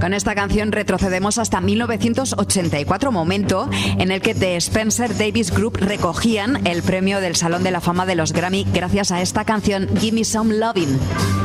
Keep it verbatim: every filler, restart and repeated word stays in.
Con esta canción retrocedemos hasta mil novecientos ochenta y cuatro, momento en el que The Spencer Davis Group recogían el premio del Salón de la Fama de los Grammy gracias a esta canción Give Me Some Lovin'.